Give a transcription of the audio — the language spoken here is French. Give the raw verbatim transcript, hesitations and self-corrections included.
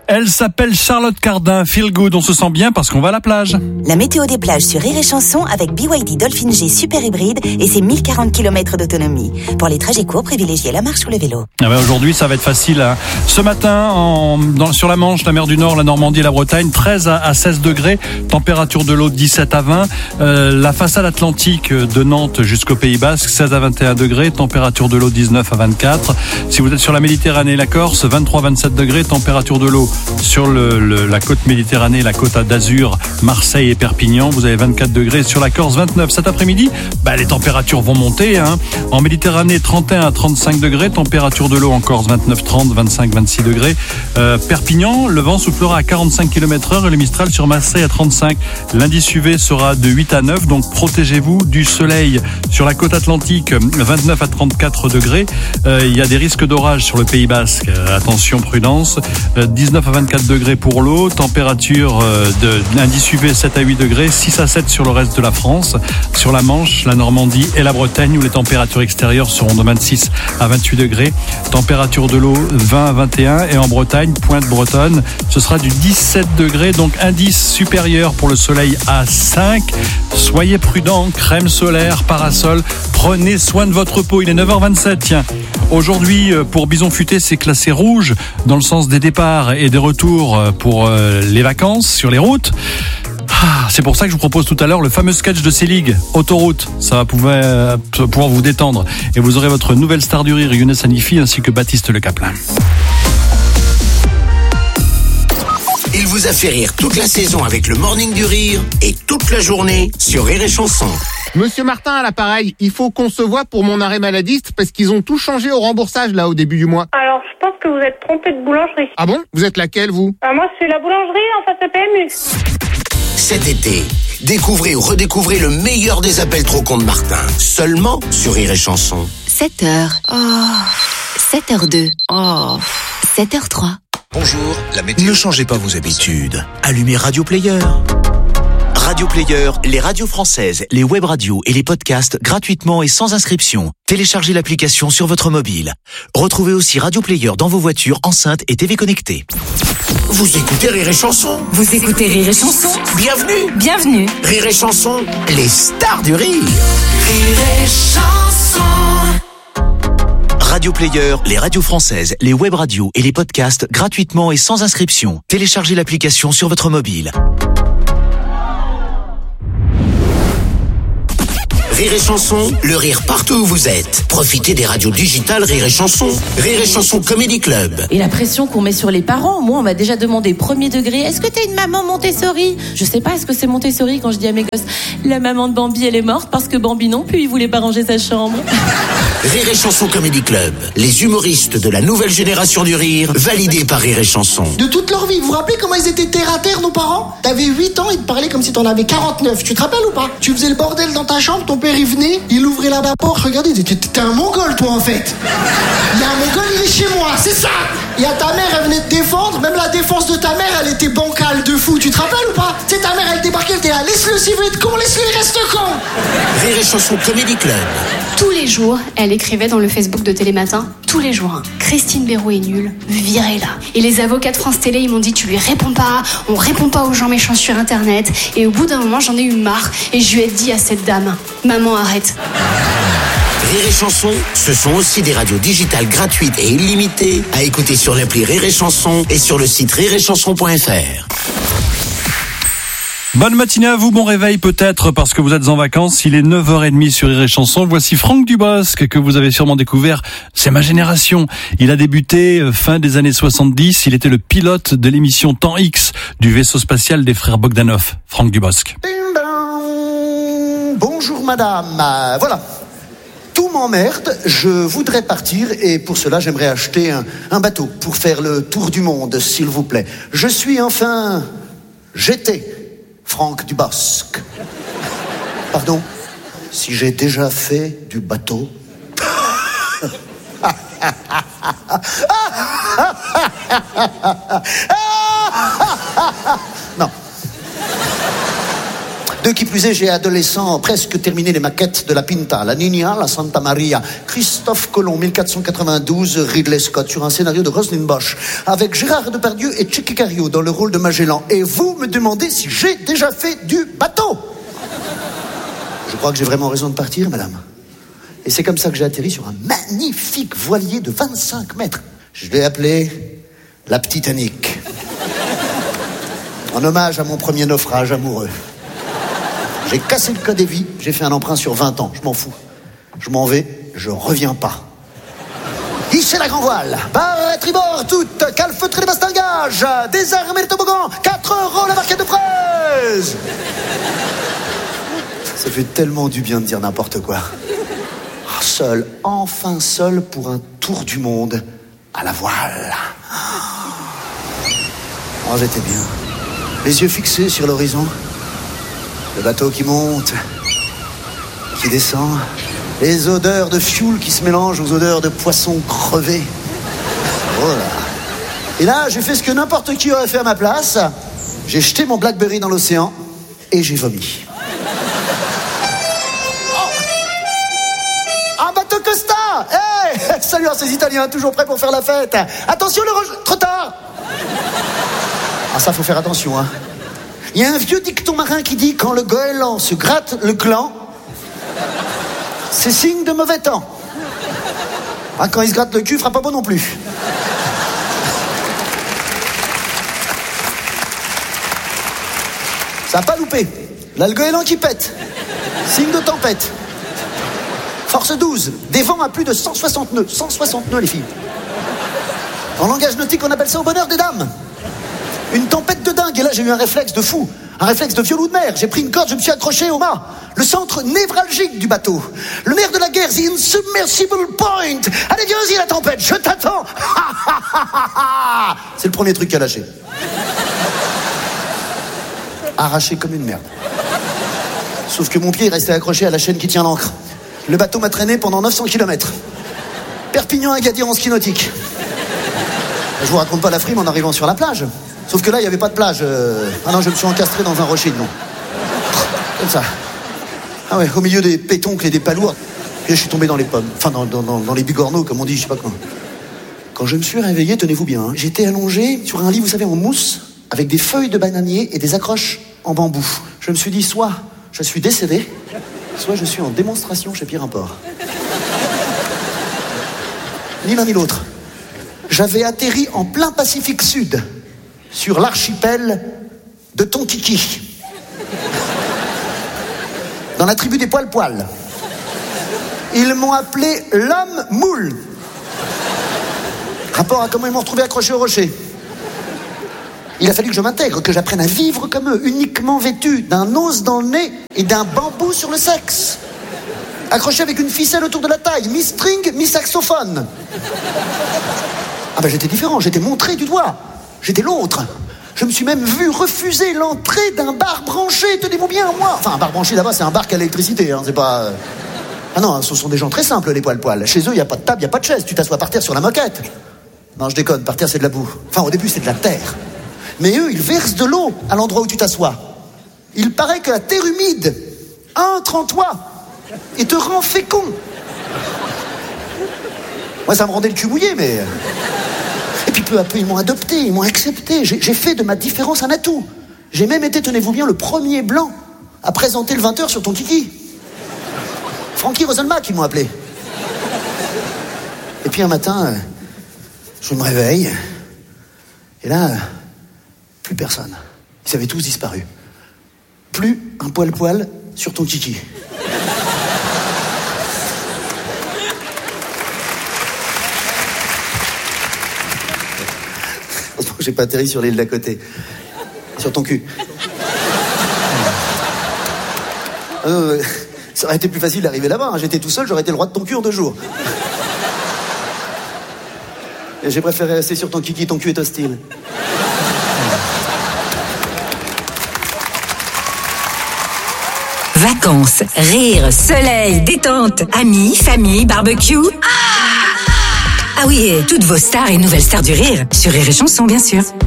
Elle s'appelle Charlotte Cardin. Feel good, on se sent bien parce qu'on va à la plage. La météo des plages sur Rire et Chanson avec B Y D Dolphin G Super Hybride et ses mille quarante kilomètres d'autonomie. Pour les trajets courts, privilégiez la marche ou le vélo. Ah ouais, aujourd'hui, ça va être facile. Hein. Ce matin, en, dans, sur la Manche, la mer du Nord, la Normandie et la Bretagne, treize à seize degrés. Température de l'eau dix-sept à vingt. Euh, la façade atlantique de Nantes jusqu'au Pays Basque, seize à vingt et un degrés. Température de l'eau dix-neuf à vingt-quatre. Si vous êtes sur la Méditerranée et la Corse, vingt-trois à vingt-sept degrés. Température de l'eau sur le, le, la côte Méditerranée, la côte d'Azur, Marseille et Perpignan. Vous avez vingt-quatre degrés. Sur la Corse, vingt-neuf. Cet après-midi, bah, les températures vont monter. Hein. En Méditerranée, trente et un à trente-cinq degrés. Température de l'eau en Corse, vingt-neuf à trente, vingt-cinq à vingt-six degrés. Euh, Perpignan, le vent soufflera à quarante-cinq kilomètres heure et le Mistral sur Marseille à trente-cinq. L'indice U V sera de huit à neuf, donc protégez-vous du soleil. Sur la côte atlantique, vingt-neuf à trente-quatre degrés. Euh, il y a des risques d'orage sur le Pays Basque. Euh, attention, prudence. Euh, dix-neuf à vingt-quatre degrés pour l'eau. Température euh, de l'indice U V sept à huit degrés. six à sept sur le reste de la France. Sur la Manche, la Normandie et la Bretagne où les températures extérieures seront de vingt-six à vingt-huit degrés. Température de l'eau vingt à vingt et un. Et en Bretagne, pointe bretonne, ce sera du dix-sept degrés. Donc indice supérieur pour le soleil à cinq. Soyez prudents, crème solaire, parasol. Prenez soin de votre peau. Il est neuf heures vingt-sept. Tiens, aujourd'hui, pour Bison Futé, c'est classé rouge dans le sens des départs et des retours pour les vacances sur les routes. Ah, c'est pour ça que je vous propose tout à l'heure le fameux sketch de Selig, Autoroute. Ça va pouvoir, pouvoir vous détendre. Et vous aurez votre nouvelle star du rire, Younes Hanifi, ainsi que Baptiste Le Caplin. Il vous a fait rire toute la saison avec le Morning du Rire et toute la journée sur Rire et Chanson. Monsieur Martin à l'appareil, il faut qu'on se voit pour mon arrêt maladiste parce qu'ils ont tout changé au remboursage là au début du mois. Alors je pense que vous êtes trompé de boulangerie. Ah bon? Vous êtes laquelle vous? Ah, moi c'est la boulangerie en face de P M U. Cet été, découvrez ou redécouvrez le meilleur des appels trop cons de Martin. Seulement sur Rire et Chanson. sept heures. Oh. sept heures deux. Oh. sept heures trois. Bonjour, la météo. Ne changez pas vos habitudes. Allumez Radio Player. Radio Player, les radios françaises, les web radios et les podcasts gratuitement et sans inscription. Téléchargez l'application sur votre mobile. Retrouvez aussi Radio Player dans vos voitures, enceintes et T V connectées. Vous écoutez Rire et Chanson. Vous écoutez Rire et Chanson. Bienvenue. Bienvenue. Rire et Chanson, les stars du rire. Rire et Chanson. Radio Player, les radios françaises, les web radios et les podcasts gratuitement et sans inscription. Téléchargez l'application sur votre mobile. Rire et Chanson, le rire partout où vous êtes. Profitez des radios digitales Rire et Chanson. Rire et Chanson Comedy Club. Et la pression qu'on met sur les parents. Moi, on m'a déjà demandé premier degré, est-ce que t'es une maman Montessori? Je sais pas, est-ce que c'est Montessori quand je dis à mes gosses, la maman de Bambi, elle est morte parce que Bambi non plus, il voulait pas ranger sa chambre. Rire et Chanson Comedy Club. Les humoristes de la nouvelle génération du rire, validés par Rire et Chanson. De toute leur vie, vous vous rappelez comment ils étaient terre à terre, nos parents? T'avais huit ans, ils te parlaient comme si t'en avais quarante-neuf. Tu te rappelles ou pas? Tu faisais le bordel dans ta chambre, ton père il venait, il ouvrait la porte, regardez, t'es, t'es un mongol toi en fait. Il y a un mongol, il est chez moi, c'est ça. Il y a ta mère, elle venait te défendre, même la défense de ta mère, elle était bancale de fou. Tu te rappelles ou pas? C'est ta mère, elle débarquait, elle était là, laisse-le s'il veut être con, laisse-le, il reste con. Rire et Chanson Comedy Club. Tous les jours, elle écrivait dans le Facebook de Télématin, tous les jours, hein, Christine Béraud est nulle, virez-la. Et les avocats de France Télé, ils m'ont dit, tu lui réponds pas, on répond pas aux gens méchants sur Internet. Et au bout d'un moment, j'en ai eu marre et je lui ai dit à cette dame, maman, arrête. Rire et Chanson, ce sont aussi des radios digitales gratuites et illimitées à écouter sur l'appli Rire et Chanson et sur le site rire et chanson point f r. Bonne matinée à vous, bon réveil peut-être parce que vous êtes en vacances. Il est neuf heures trente sur Rire et Chanson. Voici Franck Dubosc que vous avez sûrement découvert. C'est ma génération. Il a débuté fin des années soixante-dix. Il était le pilote de l'émission Temps X du vaisseau spatial des frères Bogdanov. Franck Dubosc. Bonjour madame. Euh, voilà. Tout m'emmerde, je voudrais partir et pour cela j'aimerais acheter un, un bateau pour faire le tour du monde, s'il vous plaît. Je suis enfin... J'étais Franck Dubosc. Pardon, si j'ai déjà fait du bateau. Non. De qui plus est, j'ai adolescent presque terminé les maquettes de la Pinta, la Niña, la Santa Maria, Christophe Colomb, mille quatre cent quatre-vingt-douze, Ridley Scott, sur un scénario de Roselyne Bosch, avec Gérard Depardieu et Tchéky Cario dans le rôle de Magellan. Et vous me demandez si j'ai déjà fait du bateau. Je crois que j'ai vraiment raison de partir, madame. Et c'est comme ça que j'ai atterri sur un magnifique voilier de vingt-cinq mètres. Je l'ai appelé la Titanic. En hommage à mon premier naufrage amoureux. J'ai cassé le code des vies, j'ai fait un emprunt sur vingt ans, je m'en fous. Je m'en vais, je reviens pas. Hissez la grand voile, barre et tribord toutes, calfeutrez les bastingages, désarmez les toboggans, quatre euros la barquette de fraises. Ça fait tellement du bien de dire n'importe quoi. Seul, enfin seul pour un tour du monde à la voile. Oh, j'étais bien. Les yeux fixés sur l'horizon. Le bateau qui monte, qui descend. Les odeurs de fioul qui se mélangent aux odeurs de poissons crevés. Oh là. Et là, j'ai fait ce que n'importe qui aurait fait à ma place. J'ai jeté mon Blackberry dans l'océan et j'ai vomi. Costa, hey, salut à ces Italiens, toujours prêts pour faire la fête. Attention le roche, trop tard. Ah ça faut faire attention hein. Il y a un vieux dicton marin qui dit quand le goéland se gratte le gland, c'est signe de mauvais temps. Ah, quand il se gratte le cul, fera pas bon non plus. Ça a pas loupé. Là le goéland qui pète, signe de tempête. Force douze, des vents à plus de cent soixante nœuds. cent soixante nœuds, les filles. En langage nautique, on appelle ça au bonheur des dames. Une tempête de dingue. Et là, j'ai eu un réflexe de fou. Un réflexe de violou de mer. J'ai pris une corde, je me suis accroché au mât. Le centre névralgique du bateau. Le nerf de la guerre, the insubmersible point. Allez, viens-y, la tempête, je t'attends. C'est le premier truc qu'à lâcher. Arraché comme une merde. Sauf que mon pied est resté accroché à la chaîne qui tient l'ancre. Le bateau m'a traîné pendant neuf cents kilomètres. Perpignan à Agadir en ski nautique. Je vous raconte pas la frime en arrivant sur la plage. Sauf que là, il n'y avait pas de plage. Ah non, je me suis encastré dans un rocher, non. Comme ça. Ah ouais, au milieu des pétoncles et des palourdes. Et je suis tombé dans les pommes. Enfin, dans, dans, dans les bigorneaux, comme on dit, je sais pas quoi. Quand je me suis réveillé, tenez-vous bien, hein, j'étais allongé sur un lit, vous savez, en mousse, avec des feuilles de bananier et des accroches en bambou. Je me suis dit, soit je suis décédé, soit je suis en démonstration chez Pierre Import. Ni l'un ni l'autre. J'avais atterri en plein Pacifique Sud, sur l'archipel de Tonkiki, dans la tribu des poil-poil. Ils m'ont appelé l'homme moule. Rapport à comment ils m'ont retrouvé accroché au rocher. Il a fallu que je m'intègre, que j'apprenne à vivre comme eux, uniquement vêtu d'un os dans le nez et d'un bambou sur le sexe. Accroché avec une ficelle autour de la taille, mi-string, mi-saxophone. Ah ben j'étais différent, j'étais montré du doigt. J'étais l'autre. Je me suis même vu refuser l'entrée d'un bar branché, tenez-vous bien, moi. Enfin, un bar branché là-bas, c'est un bar qui a l'électricité, hein, c'est pas... Ah non, ce sont des gens très simples, les poil-poil. Chez eux, il n'y a pas de table, il n'y a pas de chaise, tu t'assois par terre sur la moquette. Non, je déconne, par terre, c'est de la boue. Enfin, au début, c'est de la terre. Mais eux, ils versent de l'eau à l'endroit où tu t'assois. Il paraît que la terre humide entre en toi et te rend fécond. Moi, ça me rendait le cul mouillé, mais... Et puis peu à peu, ils m'ont adopté, ils m'ont accepté. J'ai, j'ai fait de ma différence un atout. J'ai même été, tenez-vous bien, le premier blanc à présenter le vingt heures sur Tonkiki. Frankie Roselmack, ils m'ont appelé. Et puis un matin, je me réveille. Et là... plus personne. Ils avaient tous disparu. Plus un poil-poil sur ton kiki. J'ai pas atterri sur l'île d'à côté. Sur ton cul. Euh, ça aurait été plus facile d'arriver là-bas. Hein. J'étais tout seul, j'aurais été le roi de ton cul en deux jours. Et j'ai préféré rester sur ton kiki, ton cul est hostile. Vacances, rire, soleil, détente, amis, famille, barbecue. Ah, ah oui, et toutes vos stars et nouvelles stars du rire sur Rire et Chanson, bien sûr.